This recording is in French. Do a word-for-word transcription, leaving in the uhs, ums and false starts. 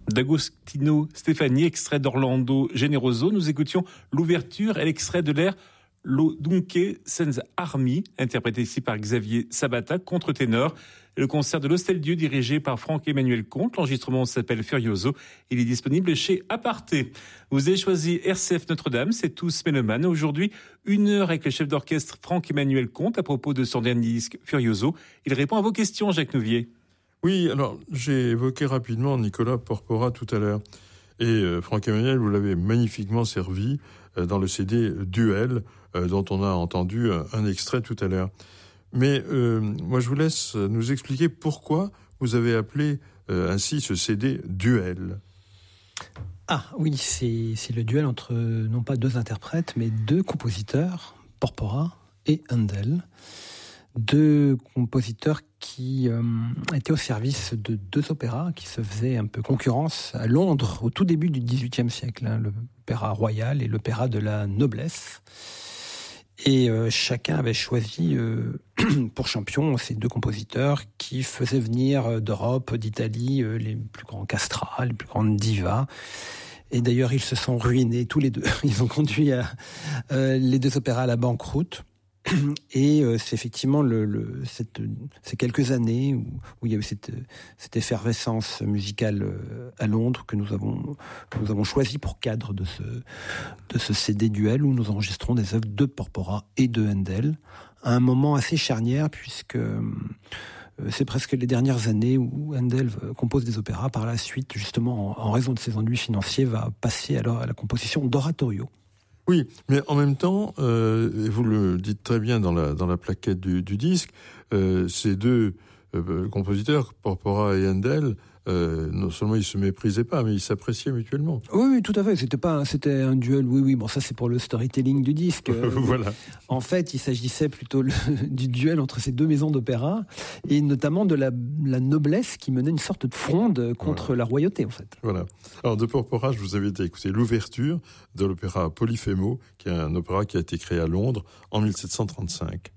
D'Agostino Stefani, extrait d'Orlando Generoso. Nous écoutions l'ouverture et l'extrait de l'air Lo Dunque Senza Armi, interprété ici par Xavier Sabata, contre-ténor. Le concert de l'Hostel Dieu, dirigé par Franck-Emmanuel Comte. L'enregistrement s'appelle Furioso. Il est disponible chez Aparté. Vous avez choisi R C F Notre-Dame, c'est tous mélomanes. Aujourd'hui, une heure avec le chef d'orchestre Franck-Emmanuel Comte à propos de son dernier disque Furioso. Il répond à vos questions, Jacques Nouvier. Oui, alors j'ai évoqué rapidement Nicolas Porpora tout à l'heure. Et euh, Franck-Emmanuel, vous l'avez magnifiquement servi euh, dans le C D Duel, euh, dont on a entendu un, un extrait tout à l'heure. Mais euh, moi, je vous laisse nous expliquer pourquoi vous avez appelé euh, ainsi ce C D Duel. Ah oui, c'est, c'est le duel entre non pas deux interprètes, mais deux compositeurs, Porpora et Handel. Deux compositeurs qui euh, étaient au service de deux opéras qui se faisaient un peu concurrence à Londres au tout début du dix-huitième siècle, hein, l'opéra royal et l'opéra de la noblesse. Et euh, chacun avait choisi euh, pour champion ces deux compositeurs qui faisaient venir d'Europe, d'Italie, euh, les plus grands castrats, les plus grandes divas. Et d'ailleurs, ils se sont ruinés tous les deux. Ils ont conduit à, euh, les deux opéras à la banqueroute. Et euh, c'est effectivement le, le, cette, ces quelques années où, où il y a eu cette, cette effervescence musicale euh, à Londres que nous avons, que nous avons choisi pour cadre de ce, de ce C D Duel où nous enregistrons des œuvres de Porpora et de Handel à un moment assez charnière puisque euh, c'est presque les dernières années où Handel compose des opéras. Par la suite, justement, en, en raison de ses ennuis financiers, va passer alors à la composition d'oratorio. Oui, mais en même temps, euh, et vous le dites très bien dans la dans la plaquette du, du disque, euh, ces deux euh, compositeurs, Porpora et Handel, euh, non seulement ils se méprisaient pas, mais ils s'appréciaient mutuellement. Oui, oui, tout à fait. C'était pas, c'était un duel. Oui, oui. Bon, ça c'est pour le storytelling du disque. Voilà. En fait, il s'agissait plutôt le, du duel entre ces deux maisons d'opéra et notamment de la, la noblesse qui menait une sorte de fronde contre voilà. la royauté, en fait. Voilà. Alors de Porpora, je vous invite à écouter l'ouverture de l'opéra Polyphémo, qui est un opéra qui a été créé à Londres en mille sept cent trente-cinq.